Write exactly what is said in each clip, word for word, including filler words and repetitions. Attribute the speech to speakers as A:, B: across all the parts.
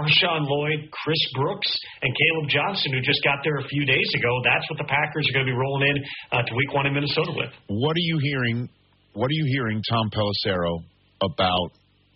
A: Marshawn Lloyd, Chris Brooks, and Caleb Johnson, who just got there a few days ago. That's what the Packers are going to be rolling in uh, to week one in Minnesota with.
B: What are you hearing, what are you hearing, Tom Pelissero, about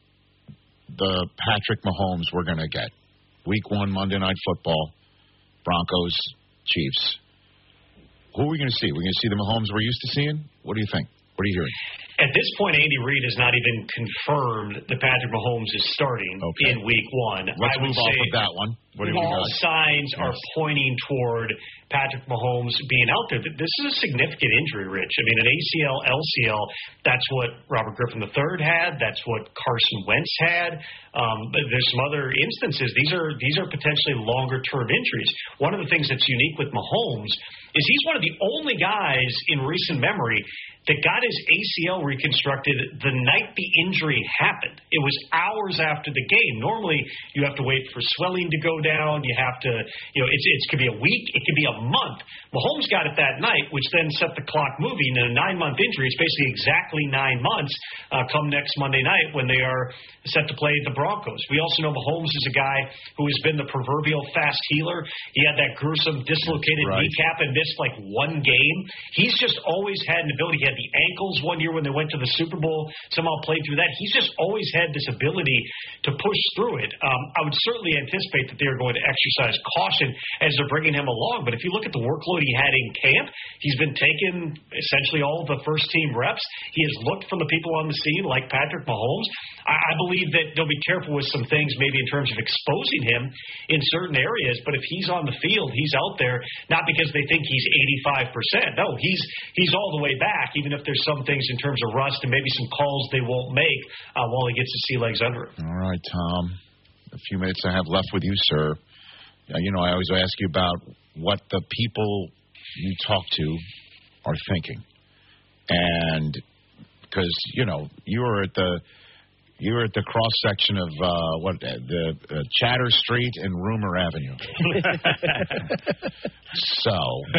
B: the Patrick Mahomes we're going to get? Week one, Monday Night Football, Broncos, Chiefs. Who are we going to see? We're going to see the Mahomes we're used to seeing? What do you think? What are you hearing?
A: At this point, Andy Reid has not even confirmed that Patrick Mahomes is starting
B: okay.
A: in week one.
B: Let's
A: I would
B: move
A: say
B: off of that one. What do we
A: all
B: got?
A: signs
B: yes.
A: are pointing toward Patrick Mahomes being out there. This is a significant injury, Rich. I mean, an A C L, L C L, that's what Robert Griffin the third had. That's what Carson Wentz had. Um, but there's some other instances. These are these are potentially longer-term injuries. One of the things that's unique with Mahomes is he's one of the only guys in recent memory that got his A C L reconstructed the night the injury happened. It was hours after the game. Normally, you have to wait for swelling to go down. You have to, you know, it's, it could be a week. It could be a month. Mahomes got it that night, which then set the clock moving. And a nine-month injury is basically exactly nine months uh, come next Monday night when they are set to play the Broncos. We also know Mahomes is a guy who has been the proverbial fast healer. He had that gruesome dislocated
B: right.
A: kneecap and missed like one game. He's just always had an ability. He had the ankles one year when they went to the Super Bowl, somehow played through that. He's just always had this ability to push through it. Um, I would certainly anticipate that they're going to exercise caution as they're bringing him along. But if you look at the workload he had in camp, he's been taking essentially all of the first-team reps. He has looked from the people on the scene like Patrick Mahomes. I, I believe that they'll be careful with some things maybe in terms of exposing him in certain areas. But if he's on the field, he's out there, not because they think he's eighty-five percent. No, he's he's all the way back, even if there's some things in terms of rust and maybe some calls they won't make uh, while he gets his sea legs under him.
B: All right, Tom. A few minutes I have left with you, sir. Uh, you know, I always ask you about what the people you talk to are thinking. And because, you know, you were at the you were at the cross section of uh, what the uh, Chatter Street and Rumor Avenue. So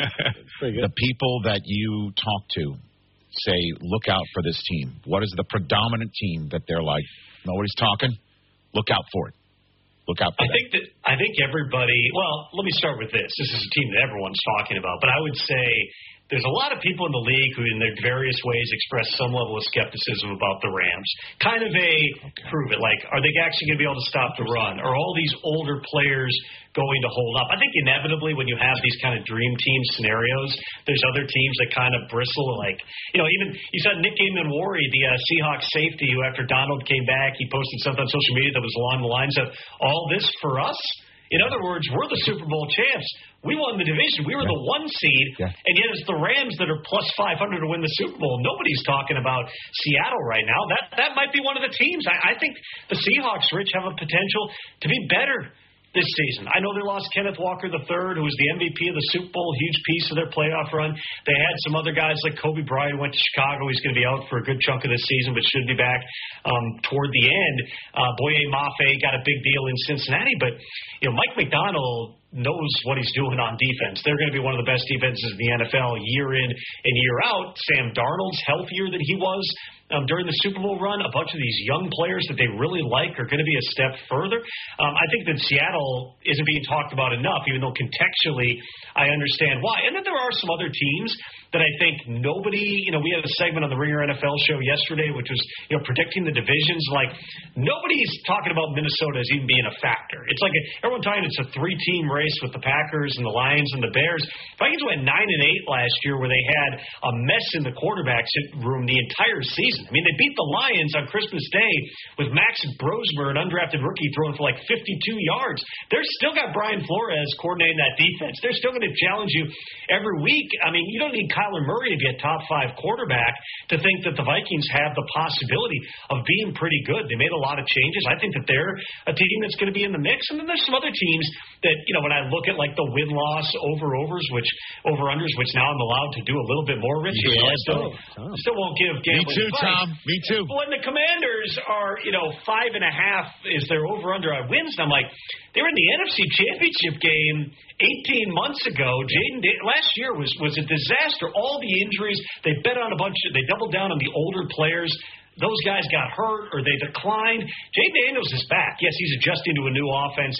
B: the people that you talk to say, look out for this team. What is the predominant team that they're like, nobody's talking? Look out for it. Look out for
A: I
B: that.
A: think that I think everybody. Well, let me start with this. This is a team that everyone's talking about, but I would say there's a lot of people in the league who, in their various ways, express some level of skepticism about the Rams. Kind of a okay. prove it. Like, are they actually going to be able to stop the run? Are all these older players going to hold up? I think inevitably when you have these kind of dream team scenarios, there's other teams that kind of bristle. Like, you know, even you saw Nick Gaiman-Worry, the uh, Seahawks safety, who after Donald came back, he posted something on social media that was along the lines of, all this for us? In other words, we're the Super Bowl champs. We won the division. We were yeah. the one seed, yeah. and yet it's the Rams that are plus five hundred to win the Super Bowl. Nobody's talking about Seattle right now. That that might be one of the teams. I, I think the Seahawks, Rich, have a potential to be better this season. I know they lost Kenneth Walker the third, who was the M V P of the Super Bowl, huge piece of their playoff run. They had some other guys like Kobe Bryant, who went to Chicago. He's going to be out for a good chunk of this season, but should be back um, toward the end. Uh, Boye Mafe got a big deal in Cincinnati, but you know, Mike McDonald knows what he's doing on defense. They're going to be one of the best defenses in the N F L year in and year out. Sam Darnold's healthier than he was um, during the Super Bowl run. A bunch of these young players that they really like are going to be a step further. Um, I think that Seattle isn't being talked about enough, even though contextually I understand why. And then there are some other teams that I think nobody, you know, we had a segment on the Ringer N F L show yesterday, which was, you know, predicting the divisions. Like, nobody's talking about Minnesota as even being a factor. It's like a, everyone talking it's a three-team race with the Packers and the Lions and the Bears. Vikings went nine and eight last year, where they had a mess in the quarterback room the entire season. I mean, they beat the Lions on Christmas Day with Max Brosmer, an undrafted rookie, throwing for like fifty-two yards. They're still got Brian Flores coordinating that defense. They're still going to challenge you every week. I mean, you don't need Kyler Murray to be a top five quarterback to think that the Vikings have the possibility of being pretty good. They made a lot of changes. I think that they're a team that's going to be in the mix. And then there's some other teams that, you know, when I look at like the win-loss over-overs, which over-unders, which now I'm allowed to do a little bit more, Rich.
B: Yeah,
A: so I still,
B: Tom.
A: still won't give gambling
B: Me too,
A: advice.
B: Tom. Me too.
A: But when the Commanders are, you know, five and a half is their over-under on wins, and I'm like, they were in the N F C Championship game eighteen months ago. Jaden last year was was a disaster. All the injuries. They bet on a bunch of, they doubled down on the older players. Those guys got hurt or they declined. Jay Daniels is back. Yes, he's adjusting to a new offense.